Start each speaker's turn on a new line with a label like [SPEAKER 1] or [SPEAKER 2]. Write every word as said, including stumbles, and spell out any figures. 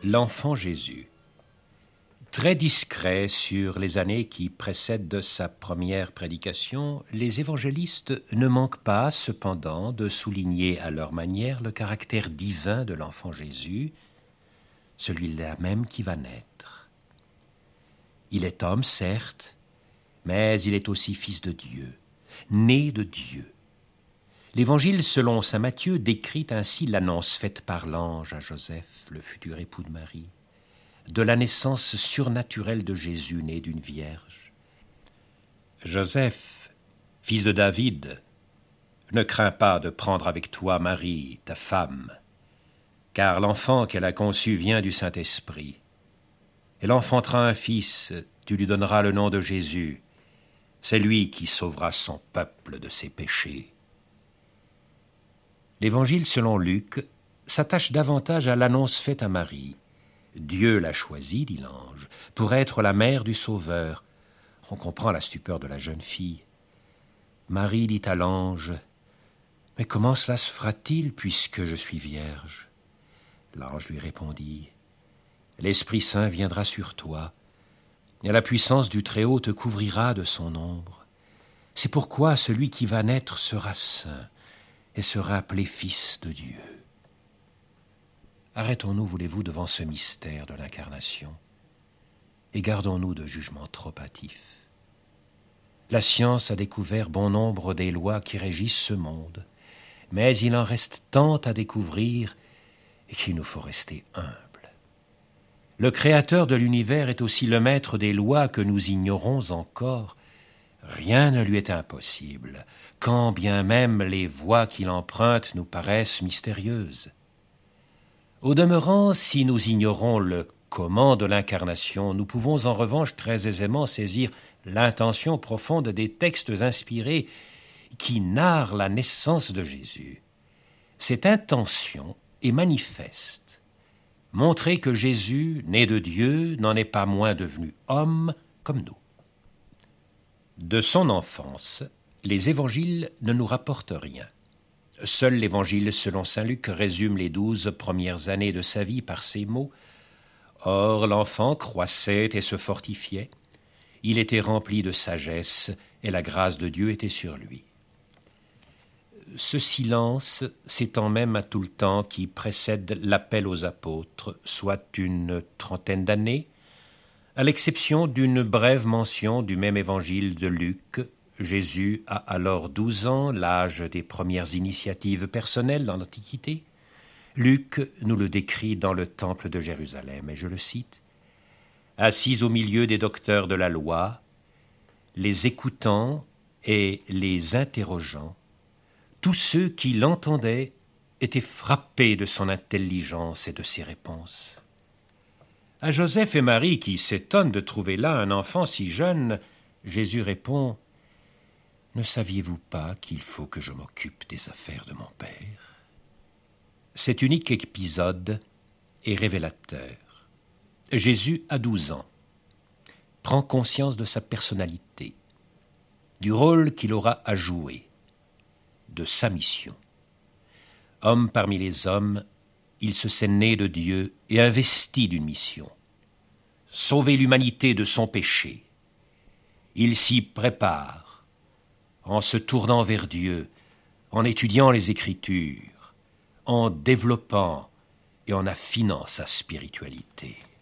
[SPEAKER 1] L'enfant Jésus. Très discret sur les années qui précèdent sa première prédication, les évangélistes ne manquent pas, cependant, de souligner à leur manière le caractère divin de l'enfant Jésus, celui-là même qui va naître. Il est homme, certes, mais il est aussi fils de Dieu, né de Dieu. L'Évangile, selon saint Matthieu, décrit ainsi l'annonce faite par l'ange à Joseph, le futur époux de Marie, de la naissance surnaturelle de Jésus, né d'une vierge. Joseph, fils de David, ne crains pas de prendre avec toi Marie, ta femme, car l'enfant qu'elle a conçu vient du Saint-Esprit. Elle enfantera un fils, tu lui donneras le nom de Jésus. C'est lui qui sauvera son peuple de ses péchés. L'Évangile selon Luc s'attache davantage à l'annonce faite à Marie. Dieu l'a choisie, dit l'ange, pour être la mère du Sauveur. On comprend la stupeur de la jeune fille. Marie dit à l'ange, « Mais comment cela se fera-t-il puisque je suis vierge ?» L'ange lui répondit, « L'Esprit Saint viendra sur toi, et la puissance du Très-Haut te couvrira de son ombre. C'est pourquoi celui qui va naître sera saint et sera appelé Fils de Dieu. » Arrêtons-nous, voulez-vous, devant ce mystère de l'incarnation et gardons-nous de jugements trop hâtifs. La science a découvert bon nombre des lois qui régissent ce monde, mais il en reste tant à découvrir et qu'il nous faut rester humbles. Le Créateur de l'univers est aussi le maître des lois que nous ignorons encore. Rien ne lui est impossible, quand bien même les voies qu'il emprunte nous paraissent mystérieuses. Au demeurant, si nous ignorons le comment de l'incarnation, nous pouvons en revanche très aisément saisir l'intention profonde des textes inspirés qui narrent la naissance de Jésus. Cette intention est manifeste. Montrer que Jésus, né de Dieu, n'en est pas moins devenu homme comme nous. De son enfance, les évangiles ne nous rapportent rien. Seul l'évangile selon saint Luc résume les douze premières années de sa vie par ces mots. Or, l'enfant croissait et se fortifiait. Il était rempli de sagesse et la grâce de Dieu était sur lui. Ce silence s'étend même à tout le temps qui précède l'appel aux apôtres, soit une trentaine d'années, à l'exception d'une brève mention du même évangile de Luc. Jésus a alors douze ans, l'âge des premières initiatives personnelles dans l'Antiquité. Luc nous le décrit dans le temple de Jérusalem, et je le cite, « Assis au milieu des docteurs de la loi, les écoutant et les interrogeant, tous ceux qui l'entendaient étaient frappés de son intelligence et de ses réponses. » À Joseph et Marie, qui s'étonnent de trouver là un enfant si jeune, Jésus répond, « Ne saviez-vous pas qu'il faut que je m'occupe des affaires de mon Père ?» Cet unique épisode est révélateur. Jésus a douze ans, prend conscience de sa personnalité, du rôle qu'il aura à jouer, de sa mission. Homme parmi les hommes, il se sait né de Dieu et investi d'une mission. Sauver l'humanité de son péché. Il s'y prépare en se tournant vers Dieu, en étudiant les Écritures, en développant et en affinant sa spiritualité.